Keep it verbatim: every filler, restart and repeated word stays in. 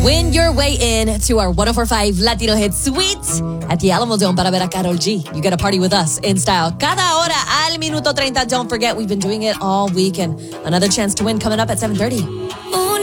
Win your way in to our one oh four point five Latino Hit Suite at the Alamo Dome para ver a Karol G. You get a party with us in style. Cada hora al minuto treinta. Don't forget, we've been doing it all week, and another chance to win coming up at seven thirty.